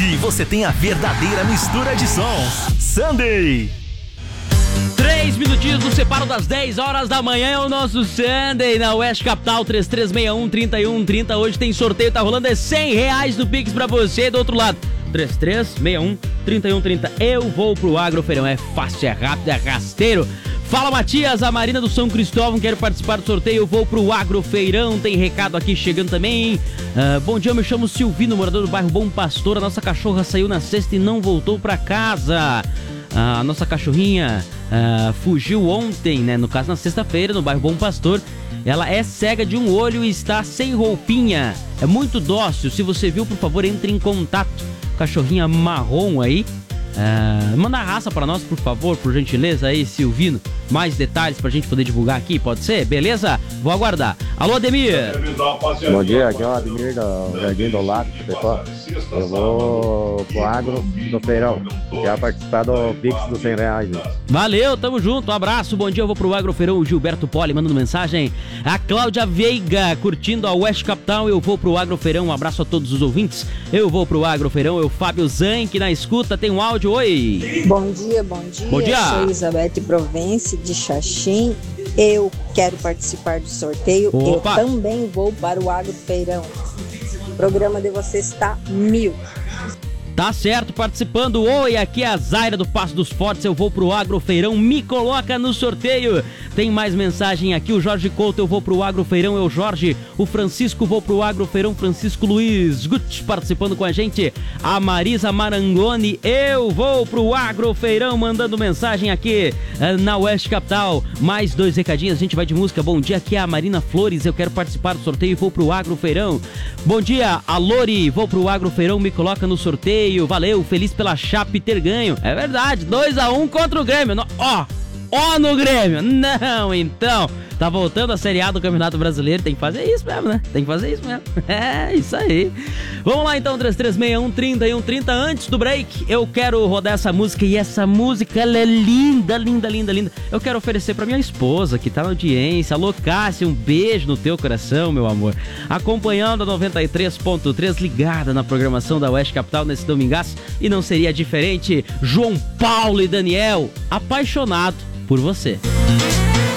Aqui você tem a verdadeira mistura de sons. Sunday. 3 minutinhos nos separam das 10 horas da manhã, é o nosso Sunday na Oeste Capital, 3361-3130. Hoje tem sorteio, tá rolando, é R$100 no Pix pra você. Do outro lado, 3361-3130. Eu vou pro Agrofeirão, é fácil, é rápido, é rasteiro. Fala, Matias, a Marina do São Cristóvão, quero participar do sorteio, eu vou pro Agrofeirão, tem recado aqui chegando também. Bom dia, eu me chamo Silvino, morador do bairro Bom Pastor, a nossa cachorra saiu na sexta e não voltou pra casa. A nossa cachorrinha fugiu ontem, né, no caso na sexta-feira, no bairro Bom Pastor. Ela é cega de um olho e está sem roupinha, é muito dócil, se você viu, por favor, entre em contato. Cachorrinha marrom aí. Manda a raça pra nós, por favor, por gentileza aí, Silvino. Mais detalhes pra gente poder divulgar aqui, pode ser? Beleza? Vou aguardar. Alô, Ademir. Bom dia, aqui é o Ademir do Jardim do Lago, pessoal. Eu vou pro Agrofeirão. Quero participar do Pix dos R$100. Valeu, tamo junto, um abraço, bom dia, eu vou pro Agrofeirão. O Gilberto Poli mandando mensagem. A Cláudia Veiga curtindo a Oeste Capital. Eu vou pro Agrofeirão, um abraço a todos os ouvintes. Eu vou pro Agrofeirão. O Fábio Zanck na escuta, tem um áudio, oi. Bom dia, bom dia. Bom dia. Sou Elizabeth Provence de Xaxim. Eu quero participar do sorteio. Opa. Eu também vou para o Agrofeirão. O programa de vocês está 1000. Tá certo, participando. Oi, aqui é a Zaira do Passo dos Fortes. Eu vou pro Agrofeirão, me coloca no sorteio. Tem mais mensagem aqui, o Jorge Couto, eu vou pro Agrofeirão, eu Jorge. O Francisco, vou pro Agrofeirão, Francisco Luiz Gutt participando com a gente. A Marisa Marangoni, eu vou pro Agrofeirão, mandando mensagem aqui na Oeste Capital. Mais 2 recadinhos, a gente vai de música. Bom dia, aqui é a Marina Flores, eu quero participar do sorteio e vou pro Agrofeirão. Bom dia, a Lori, vou pro Agrofeirão, me coloca no sorteio. Valeu, feliz pela Chape ter ganho. É verdade, 2-1 contra o Grêmio. Ó no Grêmio. Não, então, tá voltando a Série A do Campeonato Brasileiro. Tem que fazer isso mesmo, né? Tem que fazer isso mesmo. É, isso aí. Vamos lá então, 3361-3130. Antes do break, eu quero rodar essa música. E essa música, ela é linda, linda, linda, linda. Eu quero oferecer pra minha esposa, que tá na audiência. Alô, Cássia, um beijo no teu coração, meu amor. Acompanhando a 93.3, ligada na programação da Oeste Capital nesse domingaço. E não seria diferente. João Paulo e Daniel, apaixonado por você.